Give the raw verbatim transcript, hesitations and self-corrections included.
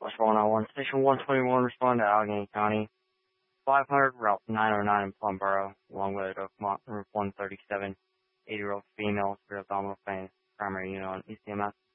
What's going on? One Station one twenty-one respond to Allegheny County. five hundred Route nine oh nine in Plum Borough, along with Oakmont Route one thirty-seven. eighty-year-old female with abdominal pain, primary unit on E C M S.